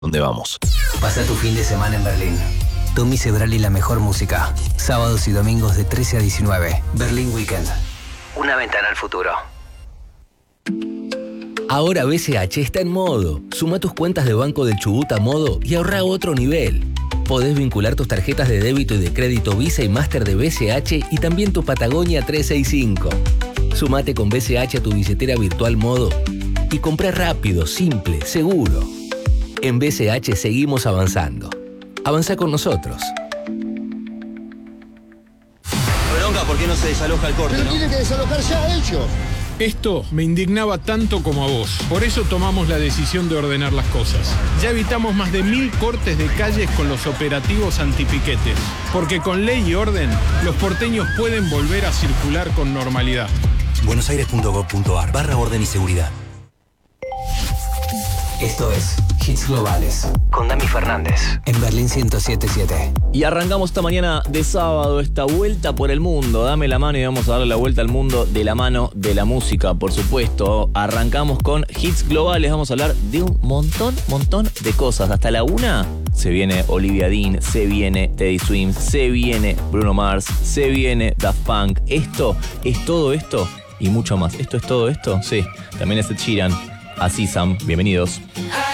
¿Dónde vamos? Pasa tu fin de semana en Berlín. Tommy Cebrali, la mejor música. Sábados y domingos de 13 a 19. Berlín Weekend. Una ventana al futuro. Ahora BCH está en modo. Suma tus cuentas de Banco del Chubut a modo y ahorra a otro nivel. Podés vincular tus tarjetas de débito y de crédito Visa y Master de BCH y también tu Patagonia 365. Sumate con BCH a tu billetera virtual modo y comprá rápido, simple, seguro. En BCH seguimos avanzando. Avanza con nosotros. Bronca, ¿por qué no se desaloja el corte, Pero no? tiene que desalojar ya ellos. Esto me indignaba tanto como a vos. Por eso tomamos la decisión de ordenar las cosas. Ya evitamos más de 1000 cortes de calles con los operativos antipiquetes. Porque con ley y orden, los porteños pueden volver a circular con normalidad. buenosaires.gov.ar/orden y seguridad. Esto es Hits Globales con Dami Fernández en Berlín 107.7. Y arrancamos esta mañana de sábado esta vuelta por el mundo. Dame la mano y vamos a darle la vuelta al mundo de la mano de la música, por supuesto. Arrancamos con Hits Globales. Vamos a hablar de un montón de cosas. Hasta la 1 se viene Olivia Dean, se viene Teddy Swims, se viene Bruno Mars, se viene Daft Punk. Esto es todo esto y mucho más. ¿Esto es todo esto? Sí. También es Ed Sheeran. Así, Sam, bienvenidos.